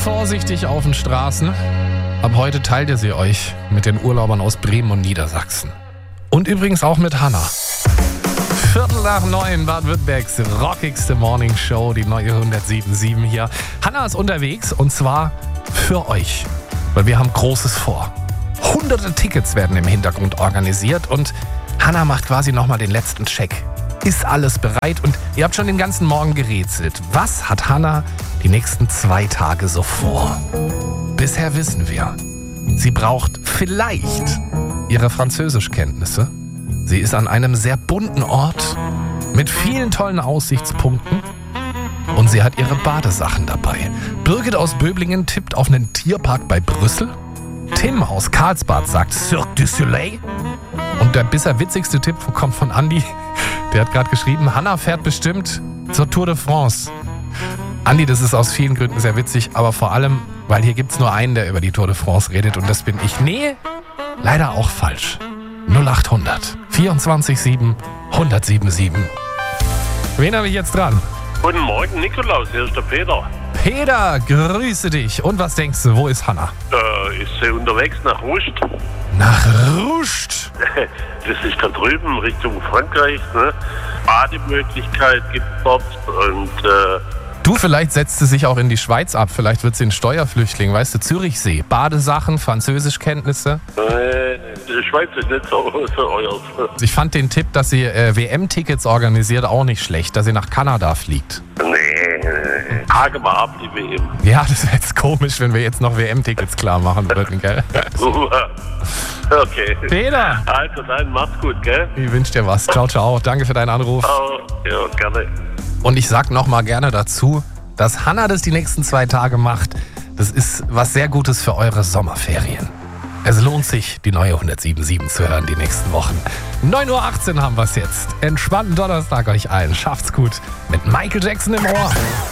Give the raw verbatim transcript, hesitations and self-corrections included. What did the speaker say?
vorsichtig auf den Straßen. Ab heute teilt ihr sie euch mit den Urlaubern aus Bremen und Niedersachsen. Und übrigens auch mit Hanna. Viertel nach neun, Baden-Württembergs rockigste Morning Show, die neue hundertsieben Komma sieben hier. Hanna ist unterwegs und zwar für euch, weil wir haben Großes vor. Hunderte Tickets werden im Hintergrund organisiert und Hanna macht quasi nochmal den letzten Check. Ist alles bereit? Und ihr habt schon den ganzen Morgen gerätselt. Was hat Hanna die nächsten zwei Tage so vor? Bisher wissen wir, sie braucht vielleicht ihre Französischkenntnisse. Sie ist an einem sehr bunten Ort mit vielen tollen Aussichtspunkten und sie hat ihre Badesachen dabei. Birgit aus Böblingen tippt auf einen Tierpark bei Brüssel. Tim aus Karlsbad sagt Cirque du Soleil. Und der bisher witzigste Tipp kommt von Andi. Der hat gerade geschrieben, Hanna fährt bestimmt zur Tour de France. Andi, das ist aus vielen Gründen sehr witzig, aber vor allem, weil hier gibt es nur einen, der über die Tour de France redet und das bin ich. Nee, leider auch falsch. null acht hundert vierundzwanzig sieben hundertsieben sieben. Wen habe ich jetzt dran? Guten Morgen, Nikolaus, hier ist der Peter. Peter, grüße dich. Und was denkst du, wo ist Hanna? Äh, ist sie unterwegs nach Rust? Nach Rust? Das ist da drüben Richtung Frankreich, ne? Bademöglichkeit gibt es dort und äh, Du, vielleicht setzt sie sich auch in die Schweiz ab. Vielleicht wird sie ein Steuerflüchtling. Weißt du, Zürichsee. Badesachen, Französischkenntnisse. Äh, die Schweiz ist nicht so, so euer. Ich fand den Tipp, dass sie äh, W M-Tickets organisiert, auch nicht schlecht. Dass sie nach Kanada fliegt. Nee, hake mal ab, die W M. Ja, das wäre jetzt komisch, wenn wir jetzt noch W M-Tickets klar machen würden, gell? Okay. Peter! Also dann, macht's gut, gell? Ich wünsche dir was. Ciao, ciao. Danke für deinen Anruf. Oh, ja, gerne. Und ich sag noch mal gerne dazu, dass Hanna das die nächsten zwei Tage macht. Das ist was sehr Gutes für eure Sommerferien. Es lohnt sich, die neue hundertsieben Komma sieben zu hören die nächsten Wochen. neun Uhr achtzehn haben wir es jetzt. Entspannten Donnerstag euch allen. Schafft's gut. Mit Michael Jackson im Ohr.